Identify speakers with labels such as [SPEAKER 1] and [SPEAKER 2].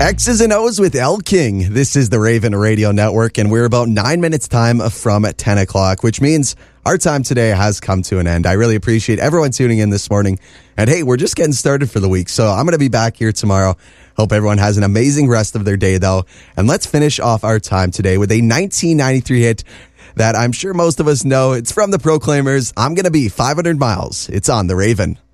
[SPEAKER 1] X's and O's with El King. This is the Raven Radio Network, and we're about 9 minutes time from 10 o'clock, which means our time today has come to an end. I really appreciate everyone tuning in this morning. And hey, we're just getting started for the week, so I'm going to be back here tomorrow. Hope everyone has an amazing rest of their day, though. And let's finish off our time today with a 1993 hit that I'm sure most of us know. It's from the Proclaimers. I'm going to be 500 miles. It's on the Raven.